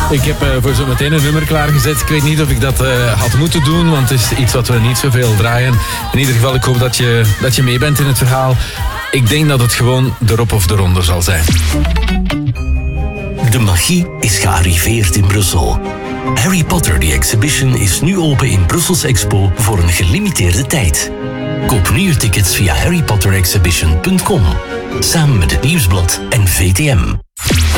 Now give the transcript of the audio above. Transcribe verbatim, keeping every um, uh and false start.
Ik heb uh, voor zo meteen een nummer klaargezet. Ik weet niet of ik dat uh, had moeten doen, want het is iets wat we niet zoveel draaien. In ieder geval, ik hoop dat je, dat je mee bent in het verhaal. Ik denk dat het gewoon de Rob of de Ronde zal zijn. De magie is gearriveerd in Brussel. Harry Potter The Exhibition is nu open in Brussels Expo voor een gelimiteerde tijd. Koop nu je tickets via harry potter exhibition punt com. Samen met het Nieuwsblad en V T M.